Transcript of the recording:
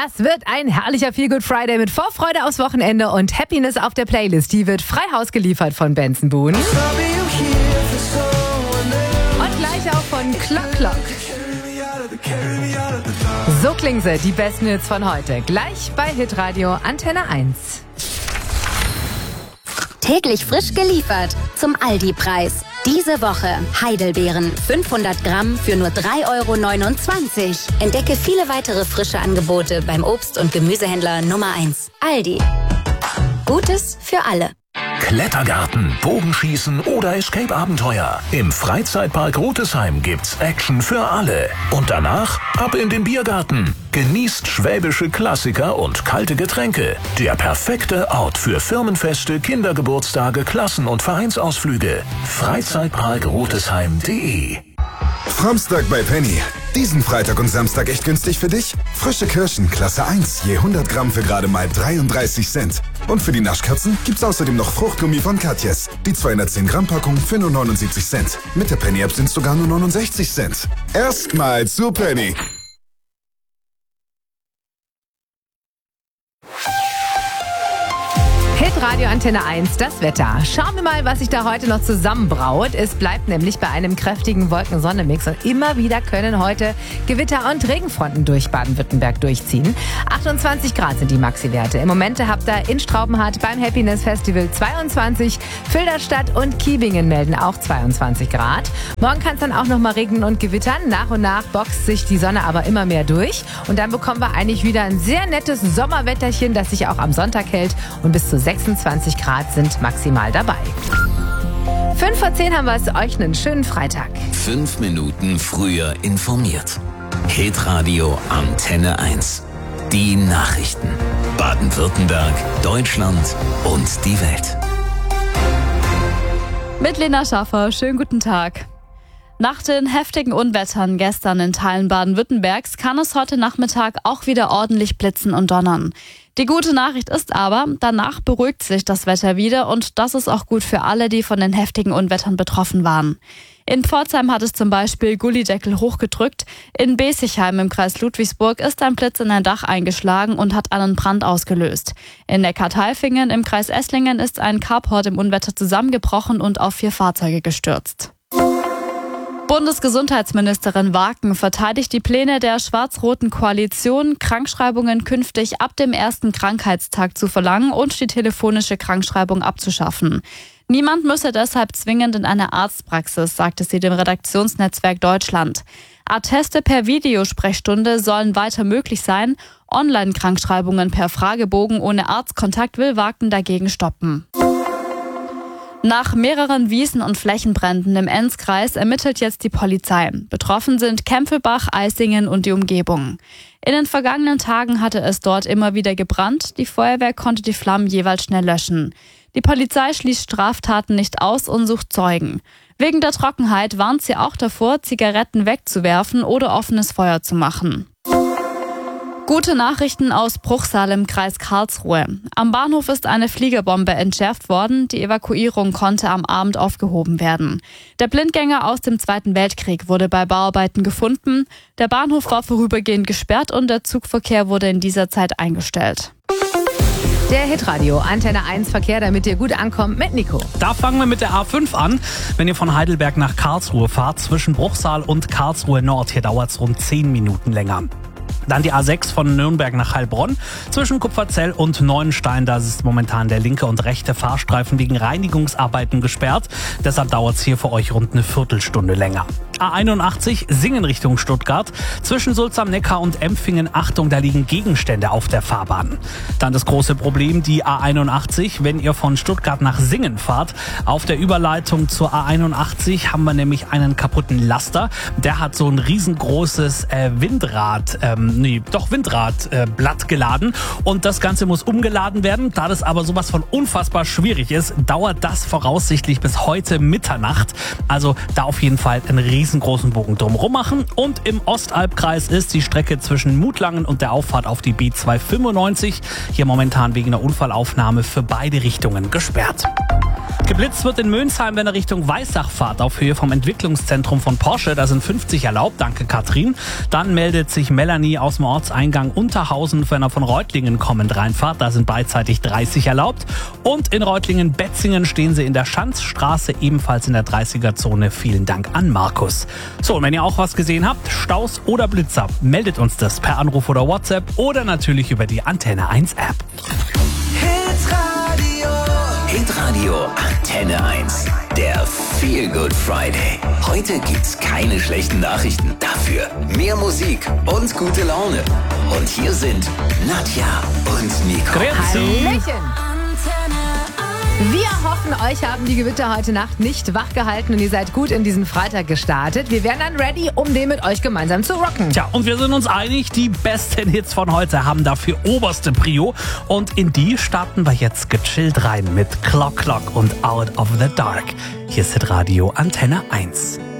Das wird ein herrlicher Feel-Good Friday mit Vorfreude aufs Wochenende und Happiness auf der Playlist. Die wird frei Haus geliefert von Benson Boone. Und gleich auch von Clock Clock. So klingen sie, die besten Hits von heute. Gleich bei Hitradio Antenne 1. Täglich frisch geliefert zum Aldi-Preis. Diese Woche Heidelbeeren 500 Gramm für nur 3,29 €. Entdecke viele weitere frische Angebote beim Obst- und Gemüsehändler Nummer 1. Aldi. Gutes für alle. Klettergarten, Bogenschießen oder Escape-Abenteuer. Im Freizeitpark Rotesheim gibt's Action für alle. Und danach ab in den Biergarten. Genießt schwäbische Klassiker und kalte Getränke. Der perfekte Ort für Firmenfeste, Kindergeburtstage, Klassen- und Vereinsausflüge. Freizeitparkrotesheim.de. Samstag bei Penny. Diesen Freitag und Samstag echt günstig für dich? Frische Kirschen, Klasse 1, je 100 Gramm für gerade mal 33 Cent. Und für die Naschkatzen gibt's außerdem noch Fruchtgummi von Katjes. Die 210 Gramm Packung für nur 79 Cent. Mit der Penny-App sind es sogar nur 69 Cent. Erstmal zu Penny. Hitradio Antenne 1, das Wetter. Schauen wir mal, was sich da heute noch zusammenbraut. Es bleibt nämlich bei einem kräftigen Wolken-Sonne-Mix und immer wieder können heute Gewitter- und Regenfronten durch Baden-Württemberg durchziehen. 28 Grad sind die Maxi-Werte. Im Moment habt ihr in Straubenhardt beim Happiness Festival 22, Filderstadt und Kiebingen melden auch 22 Grad. Morgen kann es dann auch noch mal regnen und gewittern. Nach und nach boxt sich die Sonne aber immer mehr durch. Und dann bekommen wir eigentlich wieder ein sehr nettes Sommerwetterchen, das sich auch am Sonntag hält und bis zu 26 Grad sind maximal dabei. 5 vor 10 haben wir es. Euch einen schönen Freitag. 5 Minuten früher informiert. Hitradio Antenne 1. Die Nachrichten. Baden-Württemberg, Deutschland und die Welt. Mit Lena Schaffer. Schönen guten Tag. Nach den heftigen Unwettern gestern in Teilen Baden-Württembergs kann es heute Nachmittag auch wieder ordentlich blitzen und donnern. Die gute Nachricht ist aber, danach beruhigt sich das Wetter wieder und das ist auch gut für alle, die von den heftigen Unwettern betroffen waren. In Pforzheim hat es zum Beispiel Gullideckel hochgedrückt. In Besichheim im Kreis Ludwigsburg ist ein Blitz in ein Dach eingeschlagen und hat einen Brand ausgelöst. In Neckartaifingen im Kreis Esslingen ist ein Carport im Unwetter zusammengebrochen und auf 4 Fahrzeuge gestürzt. Bundesgesundheitsministerin Waken verteidigt die Pläne der schwarz-roten Koalition, Krankschreibungen künftig ab dem ersten Krankheitstag zu verlangen und die telefonische Krankschreibung abzuschaffen. Niemand müsse deshalb zwingend in eine Arztpraxis, sagte sie dem Redaktionsnetzwerk Deutschland. Atteste per Videosprechstunde sollen weiter möglich sein. Online-Krankschreibungen per Fragebogen ohne Arztkontakt will Waken dagegen stoppen. Nach mehreren Wiesen- und Flächenbränden im Enzkreis ermittelt jetzt die Polizei. Betroffen sind Kempfelbach, Eisingen und die Umgebung. In den vergangenen Tagen hatte es dort immer wieder gebrannt. Die Feuerwehr konnte die Flammen jeweils schnell löschen. Die Polizei schließt Straftaten nicht aus und sucht Zeugen. Wegen der Trockenheit warnt sie auch davor, Zigaretten wegzuwerfen oder offenes Feuer zu machen. Gute Nachrichten aus Bruchsal im Kreis Karlsruhe. Am Bahnhof ist eine Fliegerbombe entschärft worden. Die Evakuierung konnte am Abend aufgehoben werden. Der Blindgänger aus dem Zweiten Weltkrieg wurde bei Bauarbeiten gefunden. Der Bahnhof war vorübergehend gesperrt und der Zugverkehr wurde in dieser Zeit eingestellt. Der Hitradio Antenne 1 Verkehr, damit ihr gut ankommt, mit Nico. Da fangen wir mit der A5 an. Wenn ihr von Heidelberg nach Karlsruhe fahrt, zwischen Bruchsal und Karlsruhe Nord, hier dauert es rund 10 Minuten länger. Dann die A6 von Nürnberg nach Heilbronn. Zwischen Kupferzell und Neuenstein, da ist momentan der linke und rechte Fahrstreifen wegen Reinigungsarbeiten gesperrt. Deshalb dauert es hier für euch rund eine Viertelstunde länger. A81 Singen Richtung Stuttgart. Zwischen Sulz am Neckar und Empfingen, Achtung, da liegen Gegenstände auf der Fahrbahn. Dann das große Problem, die A81, wenn ihr von Stuttgart nach Singen fahrt. Auf der Überleitung zur A81 haben wir nämlich einen kaputten Laster. Der hat so ein riesengroßes Windradblatt geladen und das Ganze muss umgeladen werden. Da das aber sowas von unfassbar schwierig ist, dauert das voraussichtlich bis heute Mitternacht. Also da auf jeden Fall einen riesengroßen Bogen drumherum machen. Und im Ostalbkreis ist die Strecke zwischen Mutlangen und der Auffahrt auf die B295 hier momentan wegen einer Unfallaufnahme für beide Richtungen gesperrt. Geblitzt wird in Mönsheim, wenn er Richtung Weissach fahrt, auf Höhe vom Entwicklungszentrum von Porsche. Da sind 50 erlaubt, danke Katrin. Dann meldet sich Melanie aus dem Ortseingang Unterhausen, wenn er von Reutlingen kommend reinfahrt. Da sind beidseitig 30 erlaubt. Und in Reutlingen-Betzingen stehen sie in der Schanzstraße, ebenfalls in der 30er-Zone. Vielen Dank an Markus. So, und wenn ihr auch was gesehen habt, Staus oder Blitzer, meldet uns das per Anruf oder WhatsApp oder natürlich über die Antenne 1 App. Hitradio Antenne 1. Der Feel Good Friday. Heute gibt's keine schlechten Nachrichten. Dafür mehr Musik und gute Laune. Und hier sind Nadja und Nico. Hallöchen! Wir hoffen, euch haben die Gewitter heute Nacht nicht wachgehalten und ihr seid gut in diesen Freitag gestartet. Wir wären dann ready, um den mit euch gemeinsam zu rocken. Tja, und wir sind uns einig, die besten Hits von heute haben dafür oberste Prio. Und in die starten wir jetzt gechillt rein mit Clock Clock und Out of the Dark. Hier ist Hitradio Antenne 1.